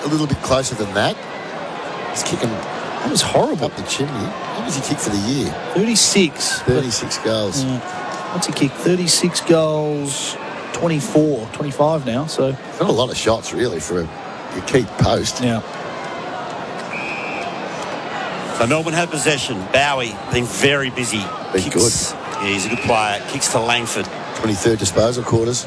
a little bit closer than that. He's kicking. That was horrible up the chimney. How does he kick for the year? 36. 36 goals. What's he kick? 36 goals, 24, 25 now. So not a lot of shots really for a key post. Yeah. So Melbourne had possession. Bowie being very busy. Been good. Yeah, he's a good player. Kicks to Langford. 23rd disposal quarters.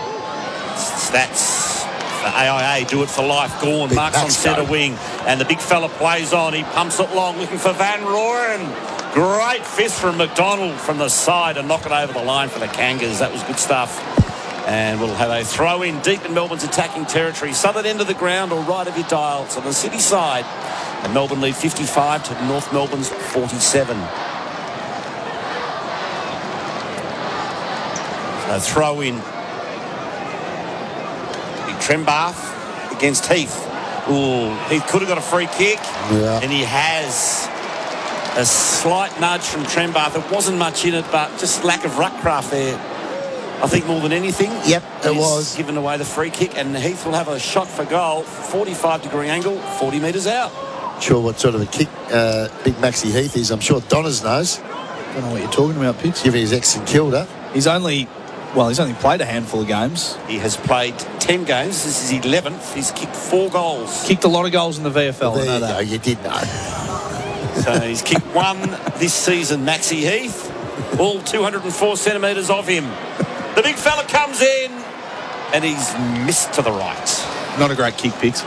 Stats for AIA. Do it for life. Gawn marks on centre wing. And the big fella plays on. He pumps it long, looking for Van Rooyen. Great fist from McDonald from the side and knock it over the line for the Kangas. That was good stuff. And we'll have a throw in deep in Melbourne's attacking territory. Southern end of the ground or right of your dial. So the city side. And Melbourne lead 55 to North Melbourne's 47. So throw in. Big Trembath against Heath. Ooh, Heath could have got a free kick. Yeah. And he has. A slight nudge from Trembath. It wasn't much in it, but just lack of ruck craft there. I think more than anything. Yep, it was. Given away the free kick, and Heath will have a shot for goal. 45-degree angle, 40 metres out. Sure what sort of a kick Big Maxi Heath is. I'm sure Donners knows. Don't know what you're talking about, Pix. Given his ex St Kilda. He's only played a handful of games. He has played 10 games. This is 11th. He's kicked 4 goals. Kicked a lot of goals in the VFL. There I know you that. go. You did know. So he's kicked 1 this season, Maxi Heath. All 204 centimetres of him. The big fella comes in, and he's missed to the right. Not a great kick, Pix.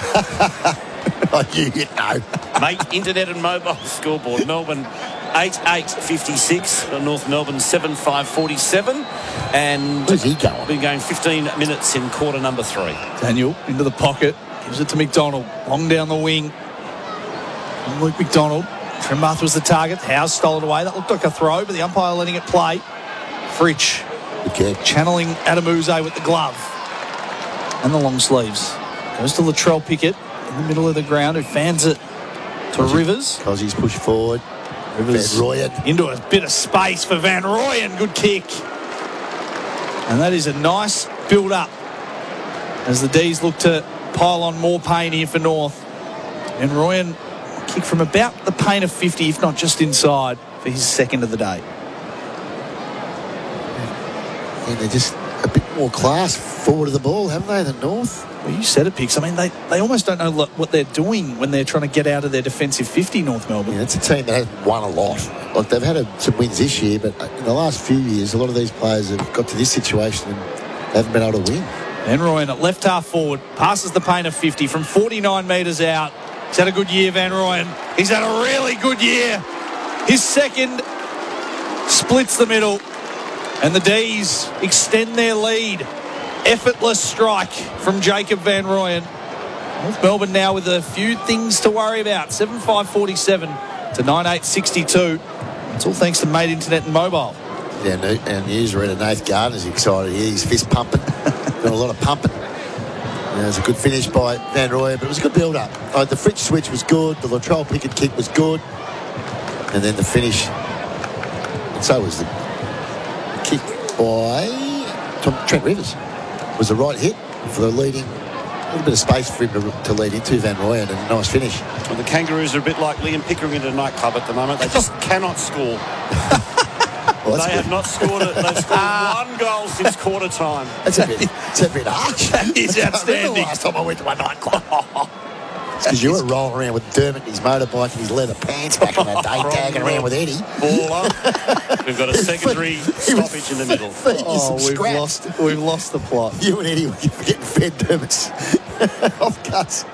You know. Mate, internet and mobile scoreboard. Melbourne 8-8-56. North Melbourne 7-5-47. And where's he going? Been going 15 minutes in quarter number 3. Daniel into the pocket. Gives it to McDonald. Long down the wing. And Luke McDonald. Trembath was the target. Howe stole it away. That looked like a throw, but the umpire letting it play. Fritsch. Okay. Channeling Adamuze with the glove. And the long sleeves. Goes to Latrell Pickett in the middle of the ground, who fans it to Rivers. Cozzy's pushed forward. Rivers Van Rooyen. into a bit of space for Van Rooyen. Good kick. And that is a nice build-up as the D's look to pile on more pain here for North. Van Rooyen kick from about the pain of 50, if not just inside, for his second of the day. And they're just a bit more class forward of the ball, haven't they, than North? Well, you said it, Pix. I mean, they almost don't know what they're doing when they're trying to get out of their defensive 50, North Melbourne. Yeah, it's a team that hasn't won a lot. Like, they've had some wins this year, but in the last few years, a lot of these players have got to this situation and they haven't been able to win. Van Rooyen at left half forward, passes the pain of 50 from 49 metres out. He's had a good year, Van Rooyen. He's had a really good year. His second splits the middle, and the D's extend their lead. Effortless strike from Jacob Van Rooyen. North Melbourne now with a few things to worry about. 7-5-47 to 9-8-62. It's all thanks to Mate Internet and Mobile. Yeah, and the user at Nath Gardner's excited here. He's fist pumping. Got a lot of pumping. Yeah, it was a good finish by Van Rooyen, but it was a good build-up. The Fritsch switch was good. The Latrell Pickett kick was good. And then the finish. And so was the kick by Trent Rivers. Was the right hit for the leading. A little bit of space for him to lead into Van Rooyen, and a nice finish. Well, the Kangaroos are a bit like Liam Pickering at a nightclub at the moment. They just cannot score. Well, they have not scored it. They've scored 1 goal since quarter time. It's a bit harsh. It's outstanding. The last time I went to a nightclub. It's because you were rolling around with Dermot and his motorbike and his leather pants back in the day, tagging around with Eddie. Baller. We've got a secondary stoppage in the middle. We've lost the plot. You and Eddie were getting fed Dermots off cuts.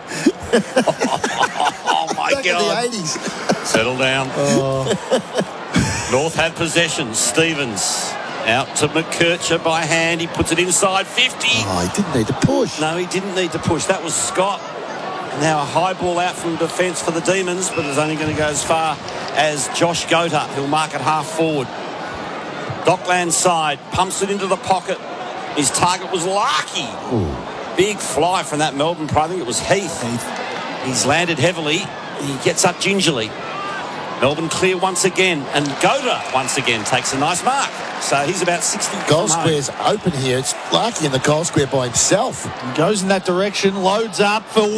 Oh my back God. in the 80s. Settle down. North had possession. Stevens out to McKercher by hand. He puts it inside 50. Oh, he didn't need to push. No, he didn't need to push. That was Scott. Now a high ball out from defence for the Demons, but it's only going to go as far as Josh Gota, who'll mark it half forward. Dockland side, pumps it into the pocket. His target was Larkey. Ooh. Big fly from that Melbourne player. I think it was Heath. He's landed heavily. He gets up gingerly. Melbourne clear once again, and Gota once again takes a nice mark. So he's about 60. Goal square's open here. It's Larkey in the goal square by himself. He goes in that direction, loads up for